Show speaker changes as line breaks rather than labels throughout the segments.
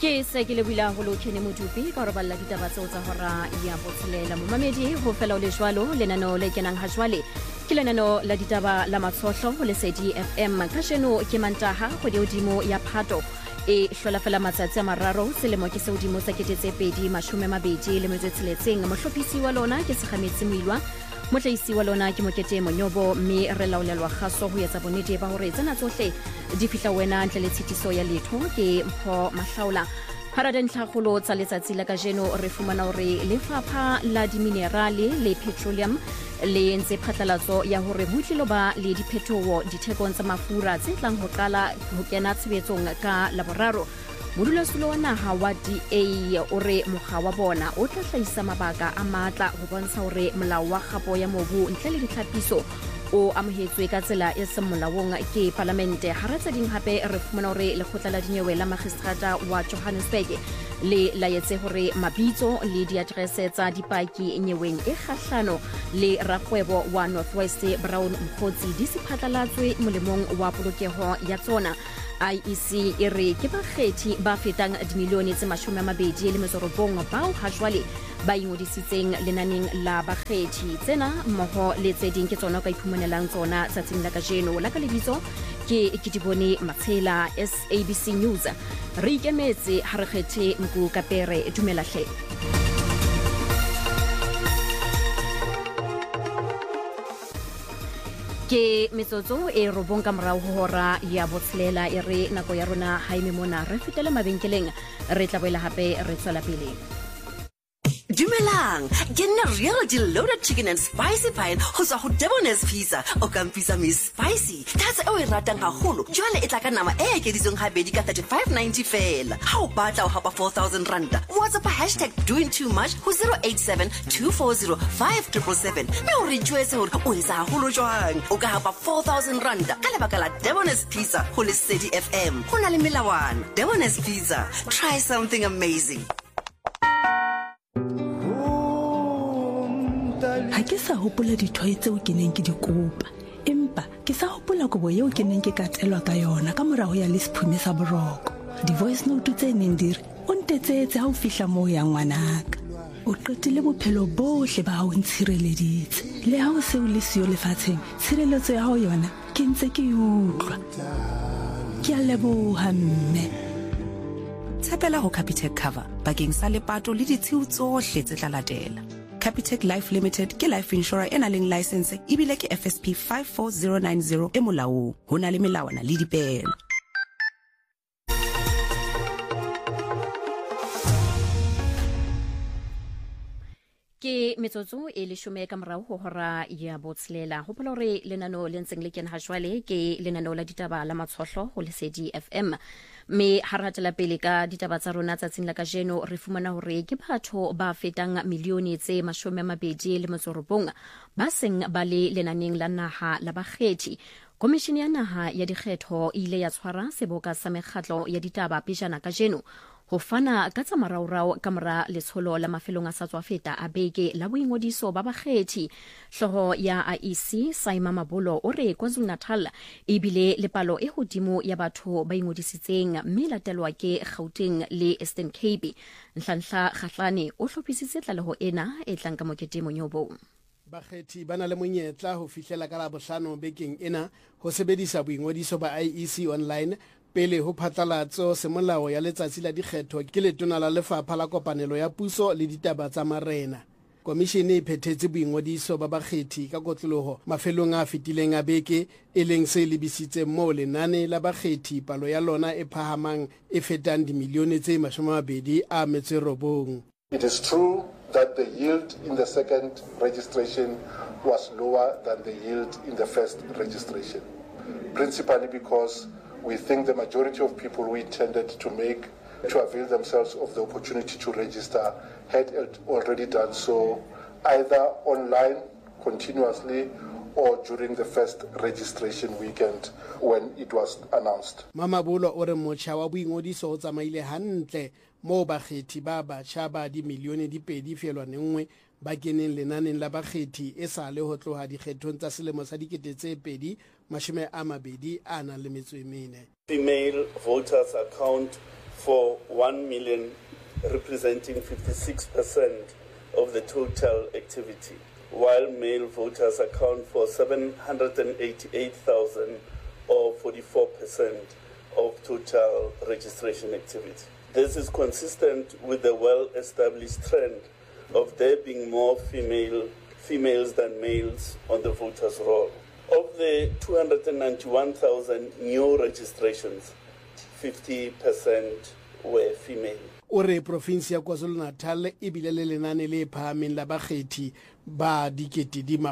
Ke se ke le buila go lo Kenny Modupi ka re balla ditaba tseo tsa hora ya botshelela mo mamedi go fela le jwalo lenano le kenang ha jwale ke lenano la ditaba la matshohlo le Lesedi FM ka sheno ke Mantaha go diodimo ya Phato e hlola fela matsatsi a mararo selemo ke se odimo sa 2026 mohlophisi wa lona ke Segametsi Moilwa motlaisi wa lona ke Mokete Monyobo mme re laolelwa kgaso ho etsa bonnete ba hore tsena tsohle di fihla wena ntle le tshitiso ya letho ke Mpho Mahlaula Paraden tlhagolo tsa letsatsi la kajeno re fumana hore lefapha la diminerale le petroleum le ntse phatlalatso ya hore ho tlilo ba le diphetoho dithekong tsa mafura tse tlang ho qala ho kena tshebetsong ka laboraro modulasetulo wa naha wa DA o re mokga wa bona o tla hlahisa mabaka a matla ho bontsha hore molao wa kgapo ya mobu ntle le ditlhapiso o amohetswe ka tsela e seng molaong ke parlamente haratsa ding hape re fumana hore lekgotla la dinyewe la magistrata wa Johannesburg le laetse hore mabitso le diadrese tsa dipaki nyeweng e kgahlano le rakgwebo wa Northwest Brown Mkhotsi di sephatlalatswe molemong wa polokeho ya tsona IEC e re ke bakgethi ba fetang dimilione tse 29 bao ha jwale ba ingodisitseng lenaneng la bakgethi tsena mmoho le tse ding ke tsona ka iphumanelang tsona tsatsing la kajeno la ka lebitso ke Kitibone Matsela SABC News re ikemetse ha re kgethe Nku Kapere dumela hle ke metsotso e robong ka morao ho hora ya botshelela e re nako ya rona ha ime mona re fetele mabenkeleng re tla boela hape re tswela pele
Dumelang, ke nna real loaded chicken and spicy pie ho tswa ho Debonair's Pizza o ka mpisa Miss Spicy tatse o e ratang haholo jwale e tla ka nama e ekeditsweng habedi ka 35.90 fela ha o batla o hapa 4,000 randa WhatsApp #doingtoomuch ho 087 240 5777 mme o re jwetse hore o etsa haholo jwang o ka hapa 4,000 randa ka lebaka la Debonair's Pizza ho Lesedi FM ho na le melawana Debonair's Pizza try something amazing
Ha ke sa hopola dithoe tseo ke neng ke di kopa empa ke sa hopola kobo eo ke neng ke katelwa ka yona ka morao ya lesiphume sa boroko di voice note tse neng di re o ntetsetse ha o fihla moo ya ngwanaka o qetile bophelo bohle ba hao ntshireleditse le ha o se o le siyo lefatsheng tshireletso ya hao yona ke ntse ke utlwa ke a leboha mme
Tshepela ho Capitec cover bakeng sa lepato le ditshiu tsohle tse tla latela Capitec Life Limited ke life insurer ena leng license ibile ke FSP 54090 e molaong ho na le melawana le dipehelo
ke metsotso e le shome ka morao ho hora ya botshelela ho polo re lenano le ntseng le kena ha jwale ke lenano la ditaba la matshohlo ho Lesedi FM me haratela pele ka ditaba tsa rona tsatsing la kajeno re fumana hore ke batho ba fetang milione tse 29 ba seng ba le lenaneng la naha la bakgethi Komishini ya naha ya dikgetho ile ya tshwara seboka sa mekgatlo ya ditaba pejana kajeno ho fana ka tsa maraorao ka mora letsholo la mafelong a sa tswa feta a beke la boingodiso ba bakgethi hloho ya IEC Saima Mabolo o re KwaZulu-Natal e bile le palo e hodimo ya batho ba ingodisitseng mme latelwa ke Gauteng le Eastern Cape Nhlanhla Kgahlane o hlophisitse tlaleho ena e tlang ka Mokete Monyobo
Bakgethi bana le monyetla ho fihlela ka la bohlano bekeng ena ho sebedisa boingodiso ba IEC online pele ho phatlalatso semolao ya letsatsi la dikgetho ke letona la lefapha la kopanelo ya puso le ditaba tsa marena komishene e phethetse boingodiso ba bakgethi ka kotloloho mafelong a fetileng a beke e leng se lebisitse mo lenane la bakgethi palo ya lona e phahamang e fetang dimilione tse 29.
It is true that the yield in the second registration was lower than the yield in the first registration, principally because we think the majority of people we intended to avail themselves of the opportunity to register had already done so either online continuously or during the first registration weekend when it was announced.
Mamabolo o re motjha wa boingodiso o tsamaile hantle mo bakgethi ba batjha ba dimilione di 2.1 ba keneng lenaneng la bakgethi e sa le ho tloha dikgethong tsa selemo sa 2024.
Female voters account for 1 million, representing 56% of the total activity, while male voters account for 788,000 or 44% of total registration activity. This is consistent with the well-established trend of there being more females than males on the voters' roll. Of the 291,000 new registrations, 50% were female.
o re provinsi ya KwaZulu-Natal e bile le lenane le phahameng la bakgethi ba dikete di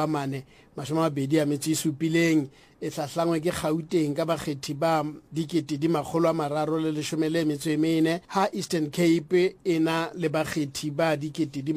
427 e hlahlangwe ke Gauteng ka bakgethi ba dikete di 314 ha Eastern Cape e na le bakgethi ba dikete di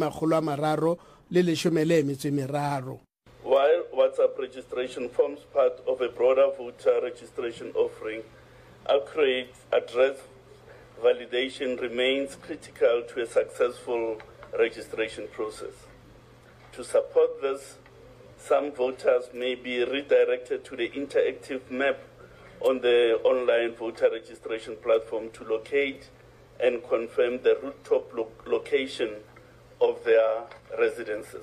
313.
While WhatsApp registration forms part of a broader voter registration offering, accurate address validation remains critical to a successful registration process. To support this, some voters may be redirected to the interactive map on the online voter registration platform to locate and confirm the rooftop location of their residences.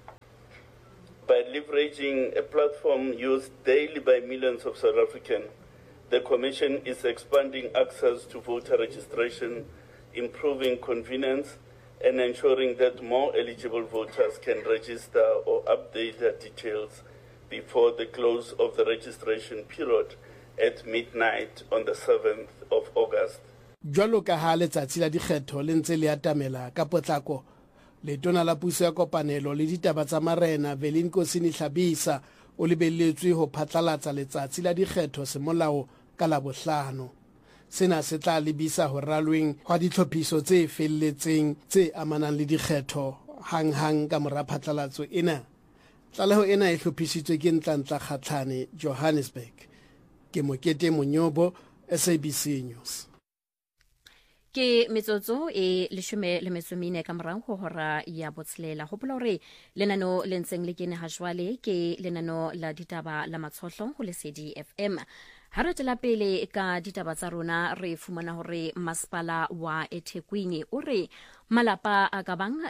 By leveraging a platform used daily by millions of South Africans, the Commission is expanding access to voter registration, improving convenience, and ensuring that more eligible voters can register or update their details before the close of the registration period at midnight on the 7th of August.
Jwalo ka ha letsatsi la dikgetho le ntse le atamela ka potlako, letona la puso ya kopanelo le ditaba tsa marena Velin Kosini Hlabisa o lebelletswe ho phatlalatsa letsatsi la dikgetho semolao ka Labohlano. Sena se tla lebisa ho ralweng hwa ditlhophiso tse felletseng tse amanang le dikgetho hang ka mora phatlalatso ena. Tlaleho ena e hlophisitswe ke Ntlantla Kgatlhane, Johannesburg. Ke Mokete Monyobo, SABC News.
Ke metsotso e 14 ka morao ho hora ya botshelela. Hopola hore lenano le ntseng le kene ha jwale ke lenano la ditaba la matshohlo ho Lesedi FM. Ha re tla pele ka ditaba tsa rona re fumana hore masepala wa eThekwini o re malapa a ka bang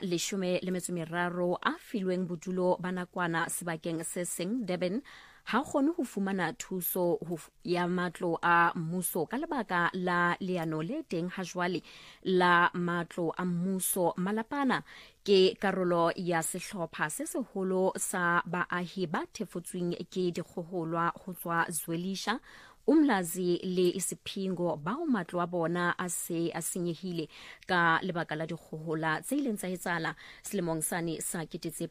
13 a filweng bodulo ba nakwana sebakeng se seng Durban ha kgone ho fumana thuso ya matlo a mmuso ka lebaka la leano le teng ha jwale la matlo a mmuso. Malapana ke karolo ya sehlopha se seholo sa baahi ba thefotsweng ke dikgoholwa ho tswa Zwelisha, Umlazi le Isipingo bao matlo a bona a se a senyehile ka lebaka la dikgohola tse ileng tsa etsala selemong sane sa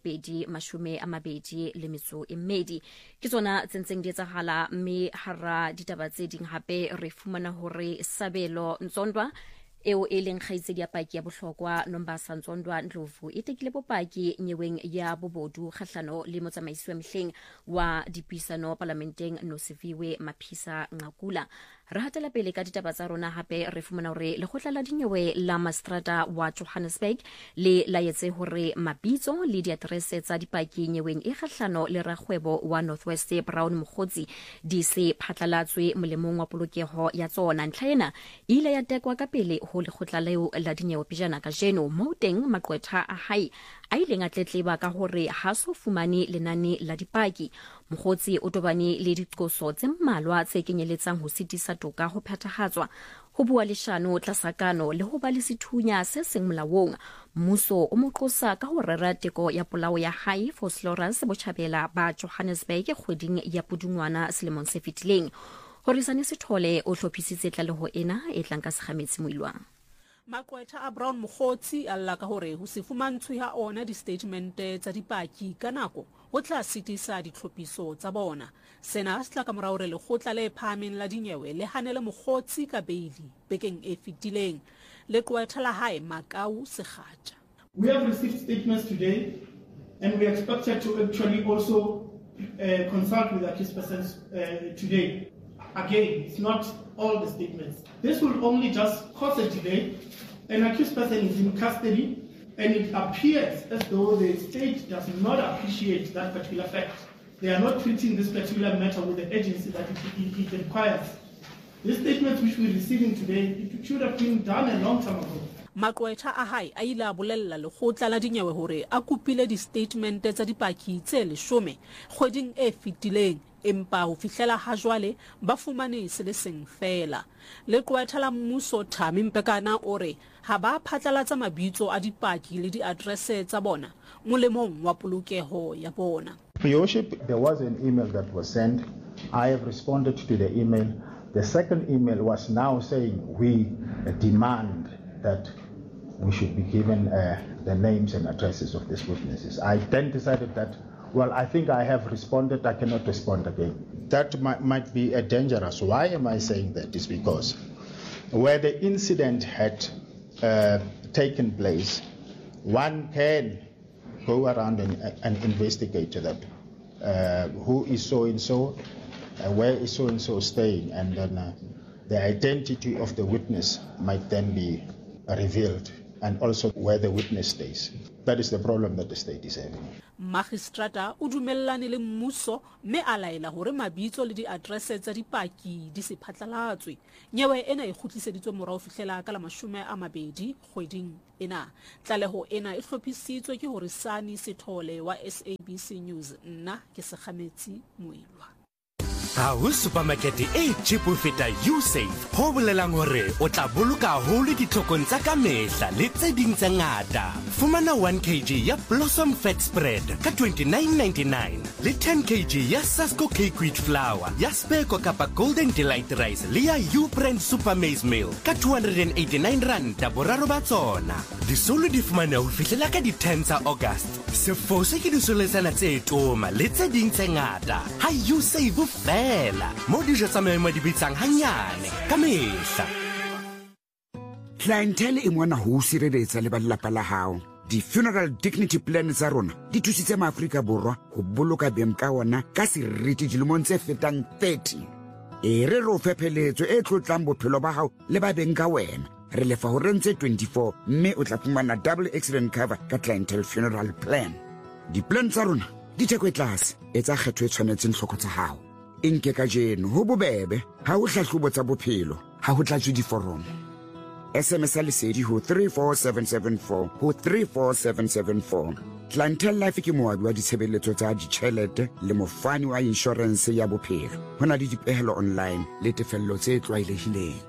2022. Ke tsona tsentseng di etsahala mme hara ditaba tse ding hape re fumana hore Sabelo Ntsondwa eo e leng kgaitsedi ya paki ya bohlokwa Nombasa Ntsondwa Ndlovu e tekile bopaki nyeweng ya bobodu kgahlano le motsamaisi wa mehleng wa dipuisano parlamenteng Nosiviwe Maphisa Nqakula. Re hatela pele ka ditaba tsa rona hape re fumana hore lekgotla la dinyewe la Mastrata wa Johannesburg le laetse hore mabitso le diaterese tsa dipaki nyeweng e kgahlano le rakgwebo wa Northwest Brown Mokgotsi di se phatlalatswe molemong wa polokeho ya tsona. Ntlha ena ile ya tekwa ka pele ho lekgotla leo la dinyewe pejana ka jeno moo teng maqwetha a hae a ileng a tletleba ka hore ha so fumane lenane la dipaki. Mokgotsi o tobane le diqoso tse mmalwa tse kenyeletsang ho sitisa toka ho phethahatswa, ho bua leshano tlasakano le ho ba le sethunya se seng molaong. Mmuso o mo qosa ka ho rera teko ya polao ya hae Foslorus Botjhabela ba Johannesburg kgweding ya Pudungwana selemong se fetileng. Horisane Sithole o hlophisitse tlaleho ena e tlang ka sekgametsi moilwang.
Maqwetha a Brown Mokgotsi a lla ka hore ho se fumantshwe ha ona di-statemente tsa dipaki ka nako ho tla sitisa ditlhophiso tsa bona. Sena se tla ka morao hore lekgotla le phahameng la dinyewe le hanele Mokgotsi ka beili bekeng e fetileng. Leqwetha la hae Makau Sekgatja.
We have received statements today and we expected to actually also consult with accused persons today. Again, it's not all the statements. This will only just cause a delay. An accused person is in custody, and it appears as though the state does not appreciate that particular fact. They are not treating this particular matter with the urgency that it requires. These statements which we're receiving today, it should have been done a long time ago.
Maqwetha a hae a ile a bolella lekgotla la dinyewe hore a kopile di-statement tsa dipaki tse 10 kgweding e fetileng empa ho fihlela ha jwale ba fumane se le seng fela. Leqwetha la mmuso Thami Mpekana o re ha ba phatlalatsa mabitso a dipaki le di-addresse tsa bona molemong wa polokeho ya bona.
Your Worship, there was an email that was sent. I have responded to the email. The second email was now saying we demand that we should be given the names and addresses of these witnesses. I then decided that, well, I think I have responded, I cannot respond again. That might be dangerous. Why am I saying that? Is because where the incident had taken place, one can go around and investigate that who is so-and-so, where is so-and-so staying, and then the identity of the witness might then be revealed, and also where the witness stays. That is the problem that the state is having.
Magistrata o dumellane le mmuso mme a laela hore mabitso le di-addresse tsa dipaki di se phatlalatswe. Nyewe ena e kgutliseditswe morao fihlela ka la 20 kgweding ena. Tlaleho ena e hlophisitswe ke hore Sani Sithole wa SABC News. Nna ke Sekgametsi Moelwa.
Ha ho supermarket e cheap ho feta Usave ho bolelang hore o tla boloka hole ditlhokong tsa ka mehla le tse ding tse ngata. Fumana 1 kg ya Blossom Fat Spread ka 29.99 le 10 kg ya Sasco Cake Wheat Flour ya Speco kapa Golden Delight Rice le ya U-Brand Super Maize Meal ka 289 rand boraro ba tsona. Disolo di fumana ho fihlela ka di 10 tsa August. Sefose ke disoletsana tse toma le tse ding tse ngata. Ha Usave fela mo dijo tsa maemo di bitsang hanyane ka mehla.
Clientele e mona ho sireletsa le ba lelapa la hao. Di-funeral dignity plan tsa rona di thusitse maAfrika Borwa ho boloka beng ka ona ka seriti dilemong tse fetang 30. E re ro fepheletso e tlotlang bophelo ba hao le ba beng ka wena. Re lefa ho rentse 24 mme o tla fumana double accident cover ka clientele funeral plan. Di-plan tsa rona di theko e tlase, etsa kgetho e tshwanetseng hloko tsa hao. Inke ka jeno ho bobebe, ha ho hlahlobo tsa bophelo, ha ho tlatswe diforomo. SMS lesedi ho 34774 ho 34774. Clientele Life ke moabi wa ditshebeletso tsa ditjhelete le mofani wa insurance ya bophelo. Hona le dipehelo online le tefello tse tlwaelehileng.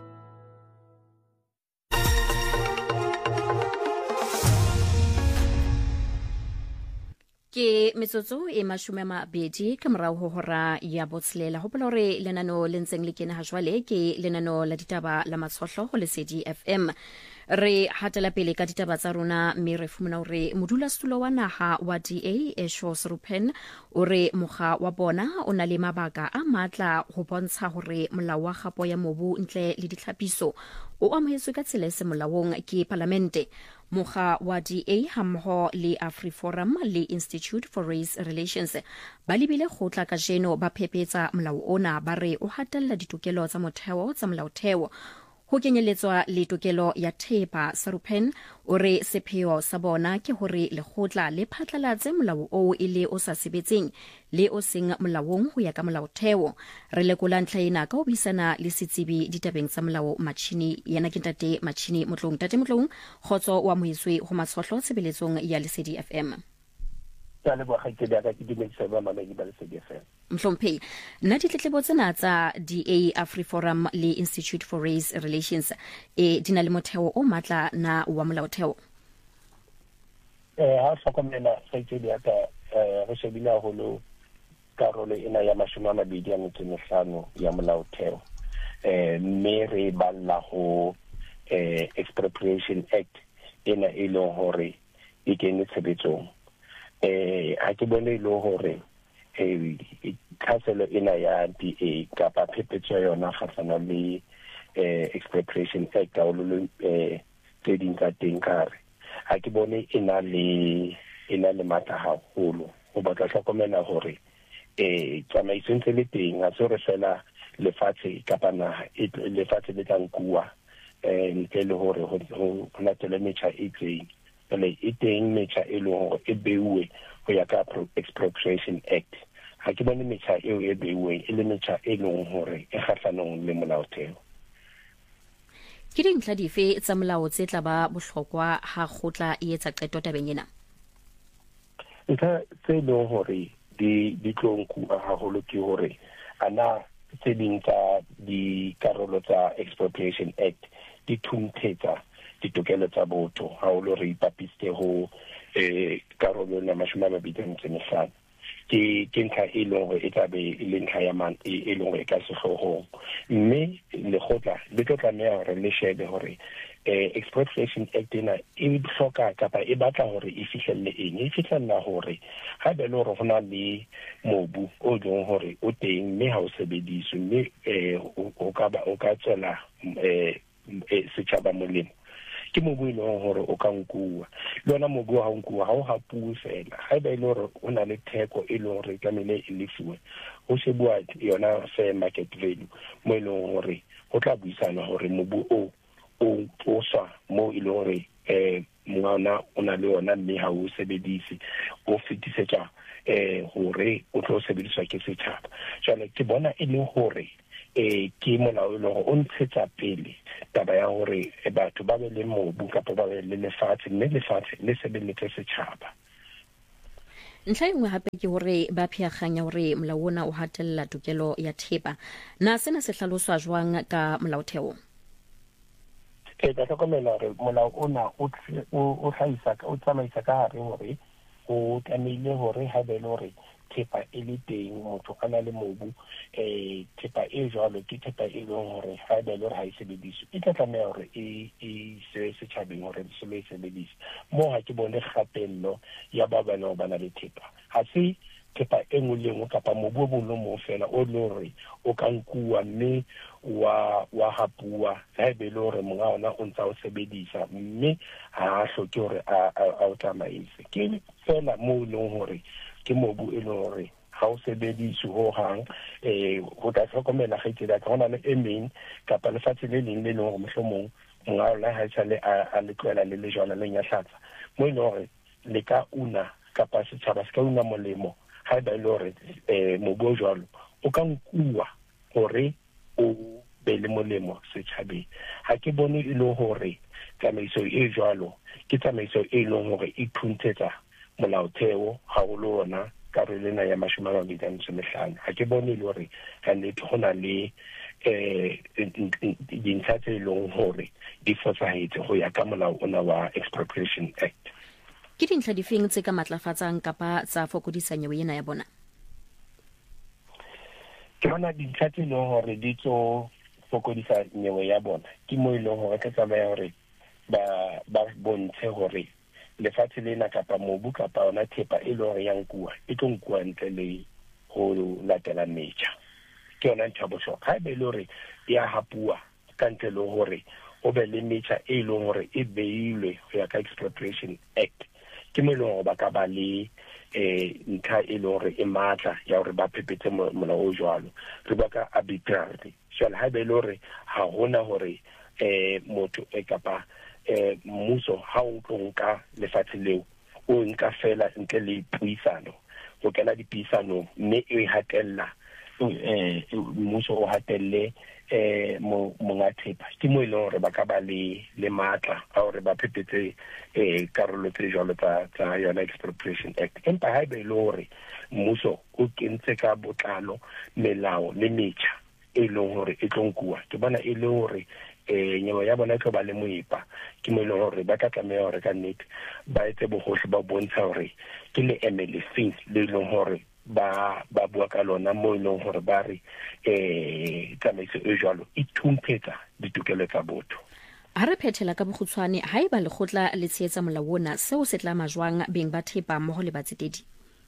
Ke metsotso e 20 ka morao ho hora ya botshelela. Hopola hore lenano le ntseng le kena ha jwale ke lenano la ditaba la matshohlo ho Lesedi FM. Re hatela pele ka ditaba tsa rona mme re fumana hore modulasetulo wa naha wa DA Esho Serupen o re mokga wa bona o na le mabaka a matla ho bontsha hore molao wa kgapo ya mobu ntle le ditlhapiso o amohetswe ka tsela e se molaong ke parlamente. Mokga wa DA hammoho le AfriForum le Institute for Race Relations ba lebile kgotla ka jeno ba phephetsa molao ona ba re o hatella ditokelo tsa motheo tsa molaotheo. Ho kenyeletswa le tokelo ya thepa. Serupen o re sepheo sa bona ke hore lekgotla le phatlalatse molao o ile o sa sebetseng le o seng molaong ho ya ka molaotheo. Re lekola ntlha ena ka ho buisana le setsebi ditabeng tsa molao Matjhini yena ke Ntate Matjhini Motlong. Tate Motlong, khotso wa moitswe ho matshohlo tshebeletsong ya Lesedi FM. Mhlomphei, nna ditletlebo tsena tsa DA AfriForum le Institute for Race Relations di na le motheo o matla na wa molaotheo?
Ha hlokomela saitse ya ka re shebile haholo karolo ena ya 25 ya molaotheo. Mme re balla ho Expropriation Act ena e leng hore e kene tshebetsong. Ha ke bone le hore council ina ya DA kapa phephetso yona kgahlano le Expropriation Act o lo tse ding tsa teng kare ha ke bone ina le matla haholo o batla hlokomela hore tsamaiso ntse le teng ha se re fela lefatshe kapa naha lefatshe le tla nkuwa ntle le hore ho latele metjha e itseng le iteng metjha e leng hore e beuwe ho ya ka Expropriation Act. Ha ke bone metjha eo e beuweng e le metjha e leng hore e kgahlanong le molaotheo.
ke dintlha dife tsa molao tse tla ba bohlokwa ha kgotla e etsa qeto tabeng ena?
Nka tse leng hore di tlo nkuwa haholo ke hore ana tse ding tsa dikarolo tsa Expropriation Act di thunthetsa ditokelo tsa botho haholo re ipapisitse ho karolo ya 25 ke ntlha e leng hore e tlabe e le ntlha ya e leng hore ka sehlohong, mme lekgotla le tlo tlameha hore le shebe hore Expropriation Act ena e hloka kapa e batla hore e fihlelle eng. E fihlella hore ha be le hore hona le mobu o leng hore o teng mme ha o sebediswe, mme o ka tswela setjhaba molemo, ke mobu ile hore o ka nkuwa le ona mobu ha o nkuwa ha o hapuwe fela. Ha be le hore o na le theko e leng hore tlamehile e lefuwe, ho shebua yona fair market value mo ile hore ho tla buisana hore mobu o swa mo ile hore mona ona le ona mme ha o sebedise o fetisetsa hore o tlo sebediswa ke setjhaba. Jwale ke bona e le hore ke molao le hore o ntshetsa pele taba ya hore batho ba be le mobu kapa ba be le lefatshe, mme lefatshe le sebeletse setjhaba.
Ntlha engwe hape ke hore ba phiaganya hore molao ona o hatella tokelo ya thepa. Na sena se hlaloswa jwang ka molaotheo?
Ka hlokomela hore molao ona o hlahisa o tsamaisa ka hare hore o tlamehile hore ha be le hore thepa e le teng, motho a na le mobu, thepa e jwalo ke thepa e leng hore ha be le hore ha e sebediswe e tla tlameha hore e se setjhabeng hore se le sebedise. Mo ha ke bone kgatello ya ba bana ba na le thepa, ha se thepa e nngwe le nngwe kapa mobu o bong le mo fela o le hore o ka nkuwa mme wa hapuwa ha be le hore monga ona o ntsa o sebedisa mme ha hloke hore a o tsamaise. Ke fela mo le hore ke mobu e le hore ha o sebediswe ho hang ho tla hlokomela ga itse datla hona le emeng kapa lefatshe le leng le leng hore mohlomong monga ona ha tshale a le tloela le jwana le nyahlatsa mo ile hore le ka una kapa setjhaba se ka una molemo ha ba le hore mobu o jwalo o ka nkuwa hore o be le molemo setjhabeng. Ha ke bone e le hore tsamaiso e jwalo ke tsamaiso e leng hore e thunthetsa molaotheo haholo ona karolena ya 25. Ha ke bone le hore ka nnete hona le dintlha tse leng hore di fosahetse go ya ka molao ona wa Expropriation Act.
Ke dintlha difeng tse ka matlafatsang kapa tsa fokodisa nyewe ena ya bona?
Ke bona dintlha tse leng hore di tlo fokodisa nyewe ya bona ke mo ile hore ke tsamaya hore ba bontshe hore lefatshe lena kapa mobu kapa ona thepa e leng hore ya nkuwa e tlo nkuwa ntle le ho latela metjha. Ke yona ntho bohlokwa ha be le hore ya hapuwa ka ntle le hore o be le metjha e leng hore e beilwe ho ya ka Expropriation Act. Ke mo ile hore ba ka ba le ntlha e leng hore e matla ya hore ba phepetse molao o jwalo re ba ka arbitrary. Jwale ha be le hore ha hona hore motho kapa mmuso ha o tlo nka lefatshe leo o nka fela ntle le puisano go kena dipuisano mme e hatella mmuso o hatelle monga thepa. Ke mo ile hore ba ka ba le matla a hore ba phepetse karolo tse jwalo tsa yona Expropriation Act. Empa ha be le hore mmuso o kentse ka botlalo melao le metjha e leng hore e tlo nkuwa, ke bona e le hore nyewe ya bona tlo ba le moepa. Ke mo ile hore ba tla tlameha hore ka nnete ba etse bogohle ba bontsha hore ke le MLC le leng hore ba bua ka lona mo ile hore ba re tsamaiso e jwalo e thumpetsa ditokelo tsa botho.
Ha re phethela ka bokgutshwane ha eba lekgotla le tshehetsa molao ona seo se tla majwang beng ba thepa mmoho le batsetedi?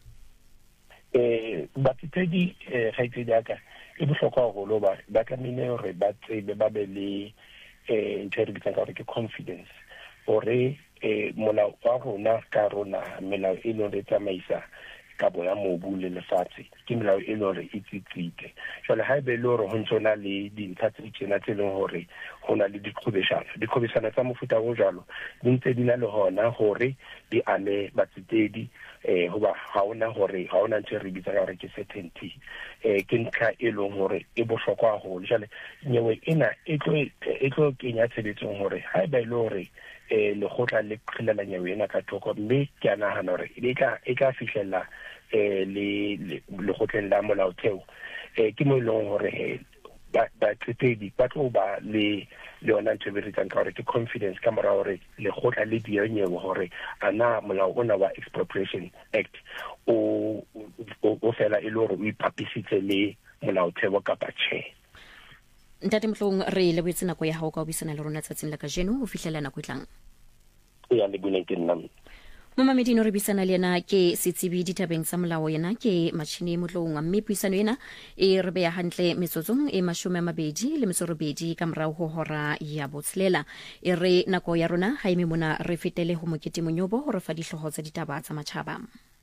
Batsetedi ga itse daka e bohlokwa haholo ba tlamehile hore ba tsebe ba be le ntho e re bitsang ka hore ke confidence hore molao wa rona ka rona melao e leng re tsamaisa kabo ya mobu le lefatshe ke melao e leng hore e tsitsitse. Jwale ha ebe le hore ho ntsona le dintlha tse tsena tse leng hore hona le diqhobeshano tsa mofuta o jalo di ntse di na le hona hore di ame batsetedi hoba ha ona ntse re bitsa gore ke certainty ke ntlha e leng hore e bohlokwa haholo jale nyewe ena e tlo kenya tshebetsong hore ha e ba ile hore le khotla le khilala nyewe ena ka thoko mme ke a nahana hore e ka fihlella le kgotleng la molaotheo ke mo ileng hore ba tsetedi ba tlo ba le yona ntse be re tsang ka hore ke confidence ka mora hore le khotla le dienyewe hore ana molao ona wa expropriation act o fela e le hore o ipapisitse le molaotheo kapa tjhe.
Ntate Mhlong re le botse nako ya hao ka obisana le rona tsatsing la kajeno ho fihlela nako itlang.
Ya le bune ke nna
Mamamedino re bisana le yena ke setsibi ditabeng tsa molao yena ke Matjhini Motlong mme puisano yena e re beya hantle metsotsong e 28 ka morao ho hora ya botshelela e re nako ya rona ha ime mona re fetele ho mokete monyobo ho re fa dihloho tsa ditaba tsa matjhaba.